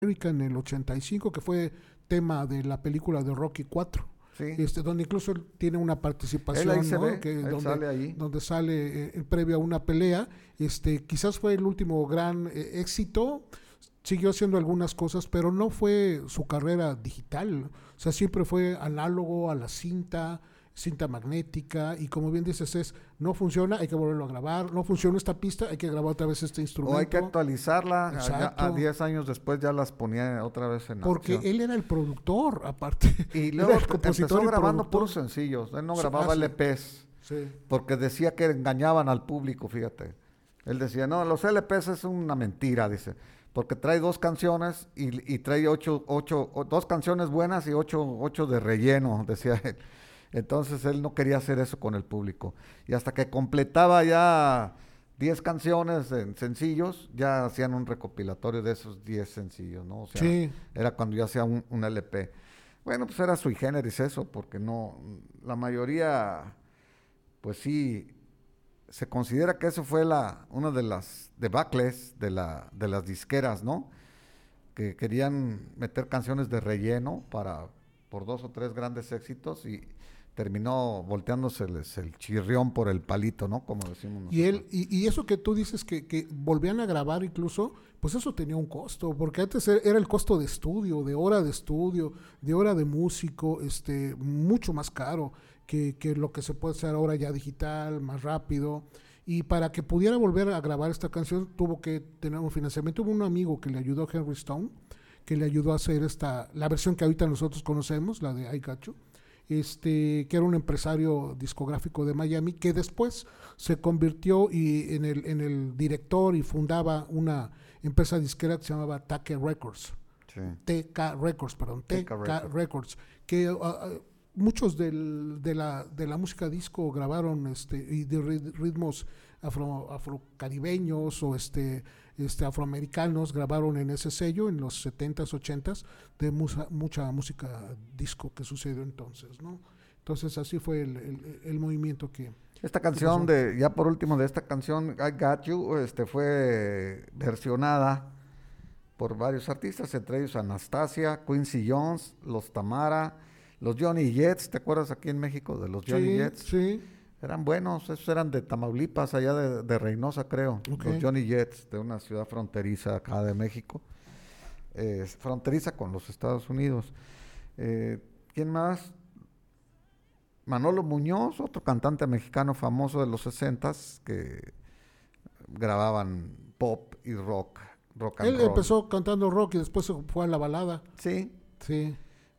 América en el 85, que fue tema de la película de Rocky 4. Sí. Donde incluso él tiene una participación, Él ahí se ¿no? ve, él sale ahí. Donde sale previo a una pelea. Quizás fue el último gran éxito. Siguió haciendo algunas cosas, pero no fue su carrera digital. O sea, siempre fue análogo a la cinta magnética, y como bien dices, no funciona, hay que volverlo a grabar, no funciona esta pista, hay que grabar otra vez este instrumento. O hay que actualizarla, a 10 años después ya las ponía otra vez en porque acción. él era el productor, aparte. Y luego el compositor empezó grabando productor. puros sencillos, él no grababa LPs, Sí. porque decía que engañaban al público, fíjate. Él decía, no, los LPs es una mentira, dice, porque trae 2 canciones y trae 2 canciones buenas y 8 de relleno, decía él. Entonces él no quería hacer eso con el público. Y hasta que completaba ya 10 canciones en sencillos, ya hacían un recopilatorio de esos 10 sencillos, ¿no? O sea, Sí. era cuando ya hacía un LP. Bueno, pues era sui generis eso, porque no, la mayoría, pues sí, se considera que eso fue una de las debacles de las disqueras, ¿no? Que querían meter canciones de relleno por 2 o 3 grandes éxitos y terminó volteándoseles el chirrión por el palito, ¿no? Como decimos nosotros. Y eso que tú dices que volvían a grabar incluso, pues eso tenía un costo, porque antes era el costo de estudio, de hora de músico, mucho más caro que lo que se puede hacer ahora ya digital, más rápido. Y para que pudiera volver a grabar esta canción tuvo que tener un financiamiento. Hubo un amigo que le ayudó, Henry Stone, que le ayudó a hacer la versión que ahorita nosotros conocemos, la de I Got You. Que era un empresario discográfico de Miami, que después se convirtió en el director y fundaba una empresa disquera que se llamaba TK Records. Sí. TK Records, que muchos de la música disco grabaron y de ritmos afrocaribeños o afroamericanos grabaron en ese sello en los 70s, 80s, de mucha música disco que sucedió entonces, ¿no? Entonces así fue el movimiento que... Esta canción, ya por último de esta canción, I Got You, fue versionada por varios artistas, entre ellos Anastasia, Quincy Jones, los Tamara, los Johnny Jets, ¿te acuerdas aquí en México de los Johnny Jets? Sí. Eran buenos, esos eran de Tamaulipas, allá de Reynosa, creo. Okay. Los Johnny Jets, de una ciudad fronteriza acá de México. Fronteriza con los Estados Unidos. ¿Quién más? Manolo Muñoz, otro cantante mexicano famoso de los 60s, que grababan pop y rock and roll. Él empezó cantando rock y después se fue a la balada. Sí. Sí.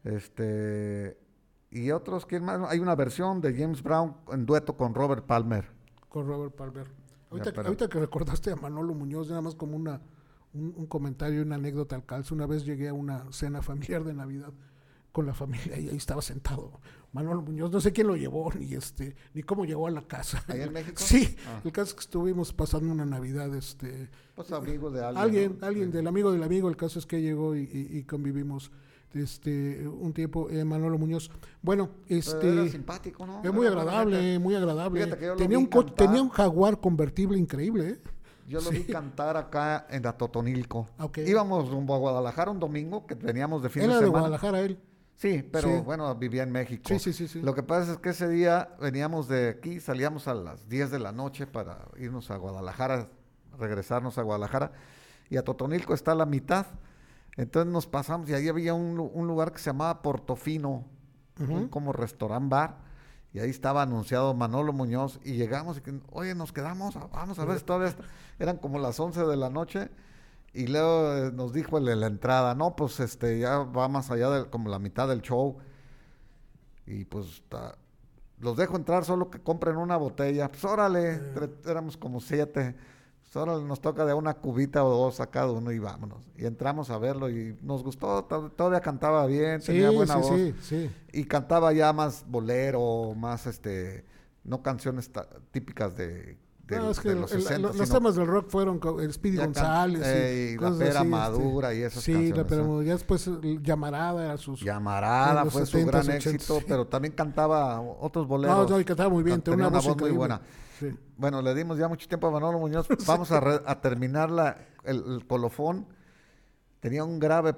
Y otros, ¿quién más? Hay una versión de James Brown en dueto con Robert Palmer. Con Robert Palmer. Ahorita que recordaste a Manolo Muñoz, nada más como un comentario, una anécdota al calce. Una vez llegué a una cena familiar de Navidad con la familia y ahí estaba sentado Manolo Muñoz. No sé quién lo llevó, ni cómo llegó a la casa. ¿Ahí en México? Sí, el caso es que estuvimos pasando una Navidad. Pues amigo de alguien. Alguien, ¿no? Del amigo del amigo. El caso es que llegó y convivimos un tiempo. Manolo Muñoz, bueno, era simpático, ¿no? Es muy agradable. Fíjate que yo tenía un Jaguar convertible increíble, ¿eh? Yo lo vi cantar acá en Atotonilco. Okay. Íbamos rumbo a Guadalajara un domingo, que veníamos de fin de semana. Era de Guadalajara él. Sí, pero bueno, vivía en México. Sí. Lo que pasa es que ese día veníamos de aquí, salíamos a las 10 de la noche para irnos a Guadalajara, regresarnos a Guadalajara, y Atotonilco está a la mitad. Entonces nos pasamos y ahí había un lugar que se llamaba Portofino, como restaurant bar, y ahí estaba anunciado Manolo Muñoz, y llegamos y oye, nos quedamos, vamos a ver si todavía eran como las 11 de la noche, y luego nos dijo el de la entrada, no, pues ya va más allá de como la mitad del show, y pues los dejo entrar, solo que compren una botella. Pues órale, éramos como 7. Ahora nos toca de una cubita o 2 a cada uno y vámonos. Y entramos a verlo y nos gustó, todavía cantaba bien, tenía buena voz. Sí. Y cantaba ya más bolero, más no canciones típicas de los 60. Los temas del rock fueron el Speedy González y La Pera así, Madura y esas canciones. Sí, pero ya después Llamarada era Llamarada fue 70s, su gran 80s, éxito, pero también cantaba otros boleros. No, y cantaba muy bien, tenía una voz muy buena. Sí. Bueno, le dimos ya mucho tiempo a Manolo Muñoz. Vamos a terminar el colofón. Tenía un grave